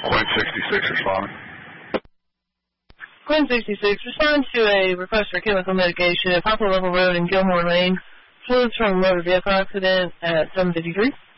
Queen 66 responding. Queen 66, respond to a request for chemical mitigation at Poplar Level Road in Gilmore Lane. Fluids from a motor vehicle accident at 7:53.